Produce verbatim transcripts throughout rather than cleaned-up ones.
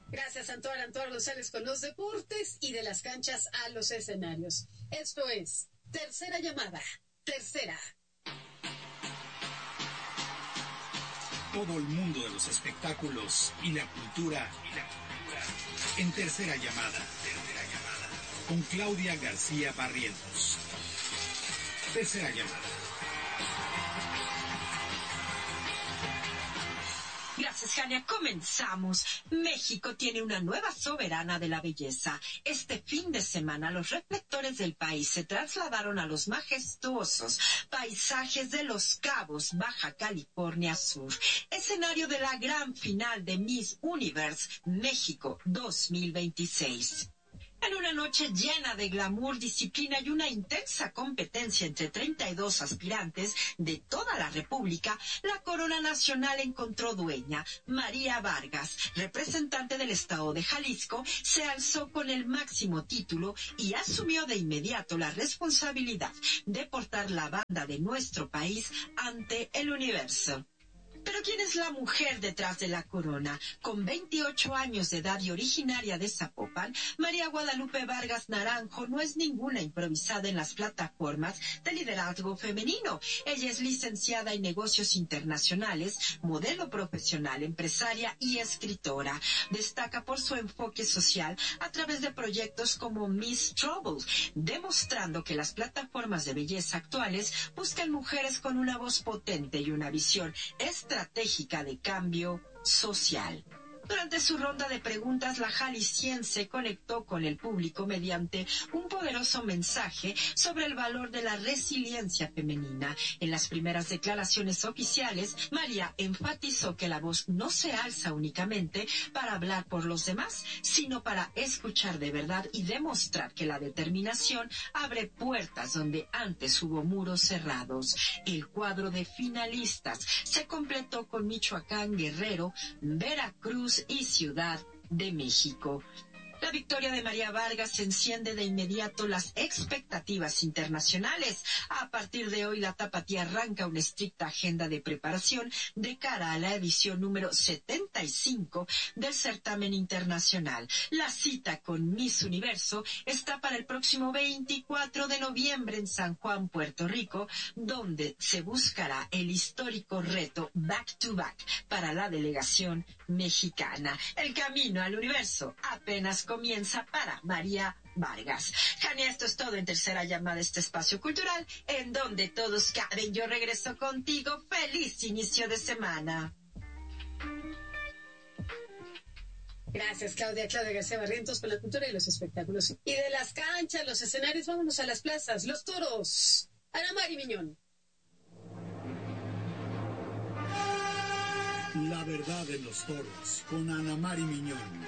Gracias, Antoine. Antoine González con los deportes y de las canchas a los escenarios. Esto es Tercera Llamada. Tercera. Todo el mundo de los espectáculos y la cultura, y la cultura. En Tercera Llamada. Tercera Llamada. Con Claudia García Barrientos. Tercera Llamada. Gracias, Jania. Comenzamos. México tiene una nueva soberana de la belleza. Este fin de semana, los reflectores del país se trasladaron a los majestuosos paisajes de Los Cabos, Baja California Sur, escenario de la gran final de Miss Universe México dos mil veintiséis. En una noche llena de glamour, disciplina y una intensa competencia entre treinta y dos aspirantes de toda la República, la corona nacional encontró dueña. María Vargas, representante del estado de Jalisco, se alzó con el máximo título y asumió de inmediato la responsabilidad de portar la banda de nuestro país ante el universo. Pero ¿quién es la mujer detrás de la corona? Con veintiocho años de edad y originaria de Zapopan, María Guadalupe Vargas Naranjo no es ninguna improvisada en las plataformas de liderazgo femenino. Ella es licenciada en negocios internacionales, modelo profesional, empresaria y escritora. Destaca por su enfoque social a través de proyectos como Miss Trouble, demostrando que las plataformas de belleza actuales buscan mujeres con una voz potente y una visión estratégica estratégica de cambio social. Durante su ronda de preguntas, la jalisciense conectó con el público mediante un poderoso mensaje sobre el valor de la resiliencia femenina. En las primeras declaraciones oficiales, María enfatizó que la voz no se alza únicamente para hablar por los demás, sino para escuchar de verdad y demostrar que la determinación abre puertas donde antes hubo muros cerrados. El cuadro de finalistas se completó con Michoacán, Guerrero, Veracruz y Ciudad de México. La victoria de María Vargas enciende de inmediato las expectativas internacionales. A partir de hoy, la tapatía arranca una estricta agenda de preparación de cara a la edición número setenta y cinco del certamen internacional. La cita con Miss Universo está para el próximo veinticuatro de noviembre en San Juan, Puerto Rico, donde se buscará el histórico reto Back to Back para la delegación mexicana. El camino al universo apenas comienza para María Vargas. Jania, esto es todo en Tercera Llamada, este espacio cultural en donde todos caben. Yo regreso contigo. Feliz inicio de semana. Gracias, Claudia. Claudia García Barrientos con la cultura y los espectáculos. Y de las canchas, los escenarios, vámonos a las plazas. Los toros. Ana Mari Miñón. La verdad en los toros, con Ana Mari Miñón.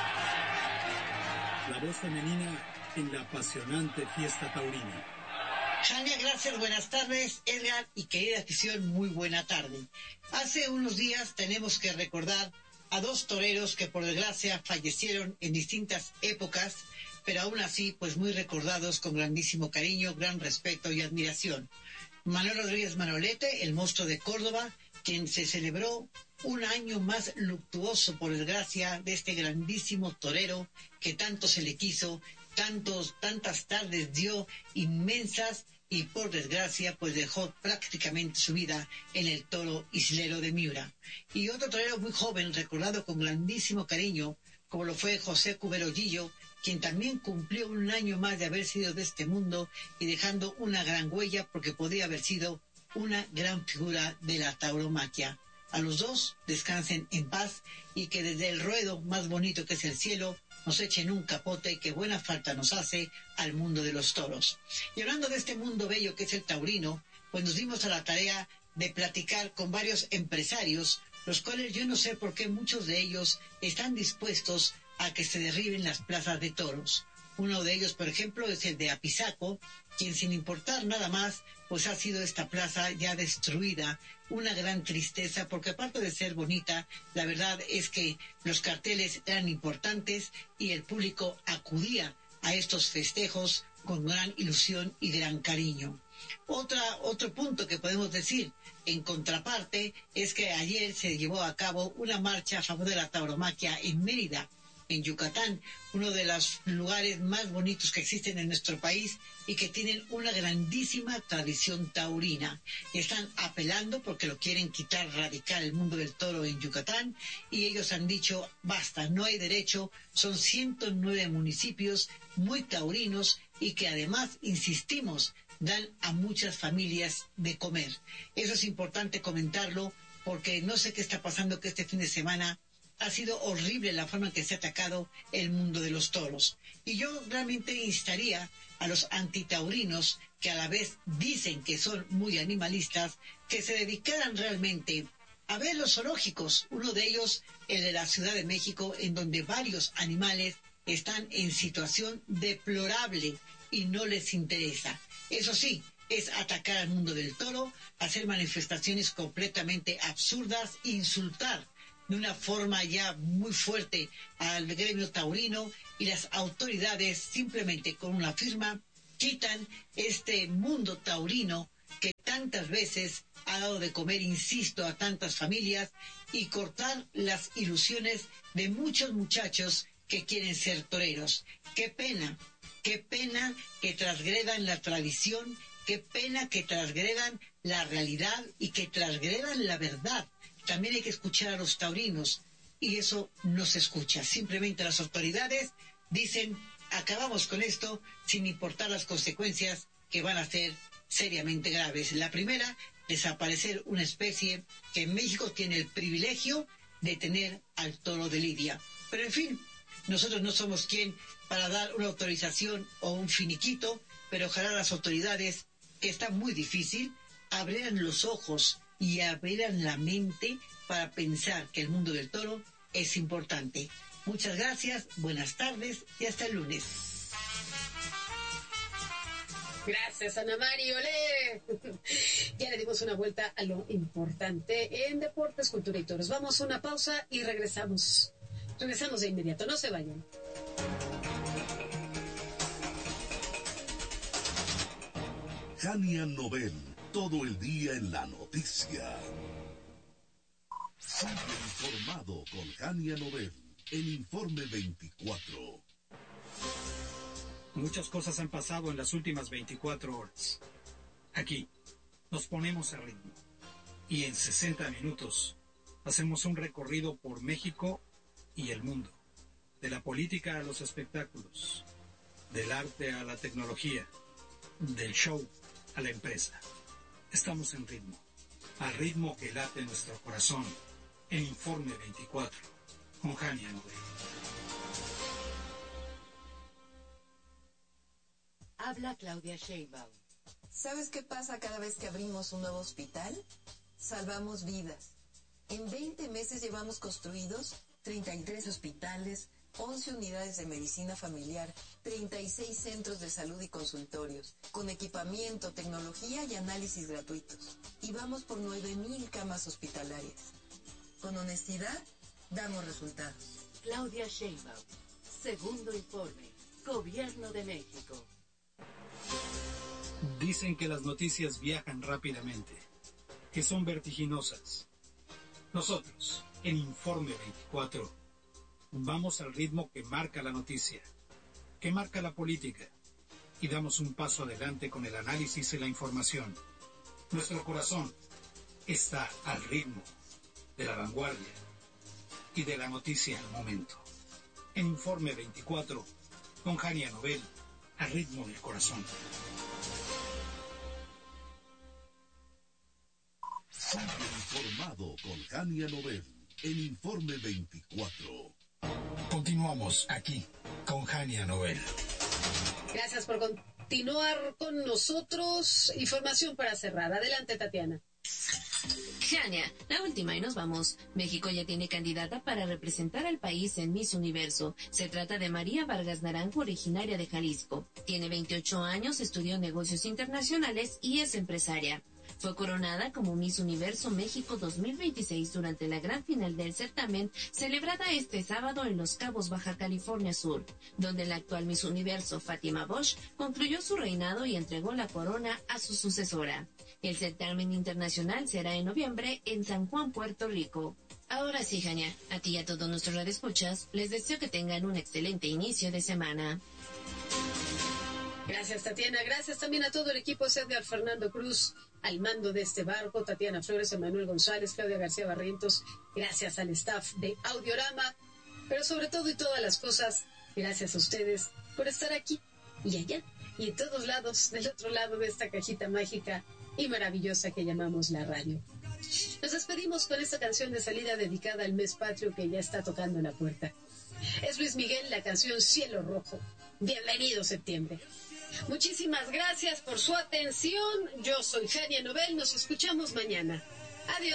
La voz femenina en la apasionante fiesta taurina. Jania, gracias, buenas tardes. Edgar y querida afición, muy buena tarde. Hace unos días tenemos que recordar a dos toreros que por desgracia fallecieron en distintas épocas, pero aún así pues muy recordados con grandísimo cariño, gran respeto y admiración. Manuel Rodríguez Manolete, el monstruo de Córdoba, quien se celebró un año más luctuoso por desgracia de este grandísimo torero que tanto se le quiso, tantos, tantas tardes dio inmensas y por desgracia pues dejó prácticamente su vida en el toro islero de Miura. Y otro torero muy joven, recordado con grandísimo cariño, como lo fue José Cubero Gillo, quien también cumplió un año más de haber sido de este mundo y dejando una gran huella porque podía haber sido una gran figura de la tauromaquia. A los dos descansen en paz y que desde el ruedo más bonito que es el cielo nos echen un capote que buena falta nos hace al mundo de los toros. Y hablando de este mundo bello que es el taurino, pues nos dimos a la tarea de platicar con varios empresarios, los cuales yo no sé por qué muchos de ellos están dispuestos a que se derriben las plazas de toros. Uno de ellos, por ejemplo, es el de Apizaco, quien sin importar nada más, pues ha sido esta plaza ya destruida. Una gran tristeza, porque aparte de ser bonita, la verdad es que los carteles eran importantes y el público acudía a estos festejos con gran ilusión y gran cariño. Otra, otro punto que podemos decir, en contraparte, es que ayer se llevó a cabo una marcha a favor de la tauromaquia en Mérida, en Yucatán, uno de los lugares más bonitos que existen en nuestro país y que tienen una grandísima tradición taurina. Están apelando porque lo quieren quitar radical el mundo del toro en Yucatán y ellos han dicho, basta, no hay derecho, son ciento nueve municipios muy taurinos y que además, insistimos, dan a muchas familias de comer. Eso es importante comentarlo porque no sé qué está pasando, que este fin de semana ha sido horrible la forma en que se ha atacado el mundo de los toros. Y yo realmente instaría a los antitaurinos, que a la vez dicen que son muy animalistas, que se dedicaran realmente a ver los zoológicos, uno de ellos el de la Ciudad de México, en donde varios animales están en situación deplorable y no les interesa. Eso sí, es atacar al mundo del toro, hacer manifestaciones completamente absurdas, insultar de una forma ya muy fuerte al gremio taurino, y las autoridades simplemente con una firma quitan este mundo taurino que tantas veces ha dado de comer, insisto, a tantas familias, y cortar las ilusiones de muchos muchachos que quieren ser toreros. Qué pena, qué pena que transgredan la tradición, qué pena que transgredan la realidad y que transgredan la verdad. También hay que escuchar a los taurinos, y eso no se escucha. Simplemente las autoridades dicen, acabamos con esto, sin importar las consecuencias que van a ser seriamente graves. La primera, desaparecer una especie que en México tiene el privilegio de tener al toro de lidia. Pero en fin, nosotros no somos quien para dar una autorización o un finiquito, pero ojalá las autoridades, que está muy difícil, abrieran los ojos y abrieran la mente para pensar que el mundo del toro es importante. Muchas gracias, buenas tardes y hasta el lunes. Gracias, Ana María, olé. Ya le dimos una vuelta a lo importante en deportes, cultura y toros. Vamos a una pausa y regresamos. Regresamos de inmediato, no se vayan. Jania Nobel, todo el día en la noticia. Sigue informado con Jania Nobel, en Informe veinticuatro. Muchas cosas han pasado en las últimas veinticuatro horas. Aquí nos ponemos a ritmo y en sesenta minutos hacemos un recorrido por México y el mundo, de la política a los espectáculos, del arte a la tecnología, del show a la empresa. Estamos en ritmo, al ritmo que late nuestro corazón, en Informe veinticuatro, con Jania Nobel. Habla Claudia Sheinbaum. ¿Sabes qué pasa cada vez que abrimos un nuevo hospital? Salvamos vidas. En veinte meses llevamos construidos treinta y tres hospitales, once unidades de medicina familiar, treinta y seis centros de salud y consultorios, con equipamiento, tecnología y análisis gratuitos. Y vamos por nueve mil camas hospitalarias. Con honestidad, damos resultados. Claudia Sheinbaum. Segundo informe. Gobierno de México. Dicen que las noticias viajan rápidamente, que son vertiginosas. Nosotros, en Informe veinticuatro, vamos al ritmo que marca la noticia, que marca la política, y damos un paso adelante con el análisis y la información. Nuestro corazón está al ritmo de la vanguardia y de la noticia al momento. En Informe veinticuatro, con Jania Nobel, al ritmo del corazón. Sigue informado con Jania Nobel, en Informe veinticuatro. Continuamos aquí con Jania Nobel. Gracias por continuar con nosotros. Información para cerrar. Adelante, Tatiana. Jania, la última y nos vamos. México ya tiene candidata para representar al país en Miss Universo. Se trata de María Vargas Naranjo, originaria de Jalisco. Tiene veintiocho años, estudió negocios internacionales y es empresaria. Fue coronada como Miss Universo México dos mil veintiséis durante la gran final del certamen celebrada este sábado en Los Cabos, Baja California Sur, donde la actual Miss Universo Fátima Bosch concluyó su reinado y entregó la corona a su sucesora. El certamen internacional será en noviembre en San Juan, Puerto Rico. Ahora sí, Jania, a ti y a todos nuestros radioescuchas, les deseo que tengan un excelente inicio de semana. Gracias, Tatiana. Gracias también a todo el equipo, Edgar Fernando Cruz, al mando de este barco, Tatiana Flores, Emanuel González, Claudia García Barrientos. Gracias al staff de Audiorama. Pero sobre todo y todas las cosas, gracias a ustedes por estar aquí y allá y en todos lados, del otro lado de esta cajita mágica y maravillosa que llamamos la radio. Nos despedimos con esta canción de salida dedicada al mes patrio que ya está tocando en la puerta. Es Luis Miguel, la canción Cielo Rojo. Bienvenido septiembre. Muchísimas gracias por su atención. Yo soy Jania Nobel. Nos escuchamos mañana. Adiós.